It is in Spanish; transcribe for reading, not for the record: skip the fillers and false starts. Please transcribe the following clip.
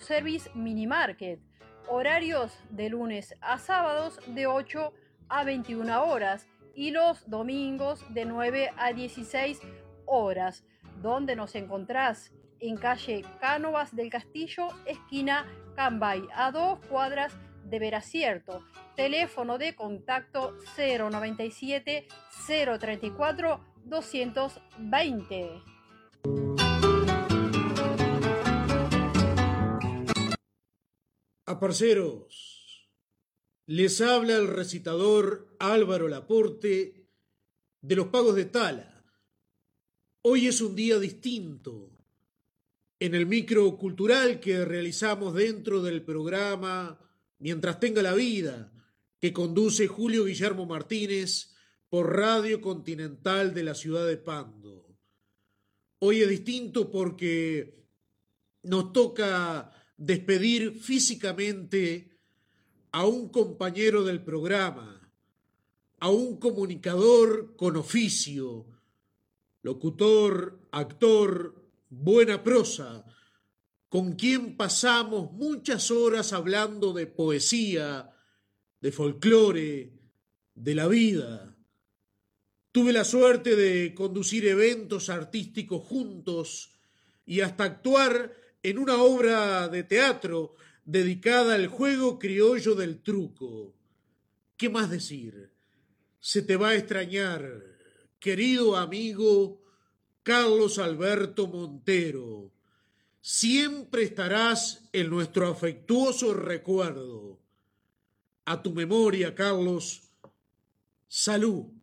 Autoservice Mini Market. Horarios de lunes a sábados de 8 a 21 horas y los domingos de 9 a 16 horas. ¿Dónde nos encontrás? En calle Cánovas del Castillo, esquina Cambay, a 2 cuadras de Veracierto. Teléfono de contacto 097 034 220. Aparceros, les habla el recitador Álvaro Laporte de los Pagos de Tala. Hoy es un día distinto. En el micro cultural que realizamos dentro del programa Mientras tenga la vida, que conduce Julio Guillermo Martínez por Radio Continental de la ciudad de Pando. Hoy es distinto porque nos toca despedir físicamente a un compañero del programa, a un comunicador con oficio, locutor, actor, buena prosa, con quien pasamos muchas horas hablando de poesía, de folclore, de la vida. Tuve la suerte de conducir eventos artísticos juntos y hasta actuar en una obra de teatro dedicada al juego criollo del truco. ¿Qué más decir? Se te va a extrañar, querido amigo Carlos Alberto Montero. Siempre estarás en nuestro afectuoso recuerdo. A tu memoria, Carlos, salud.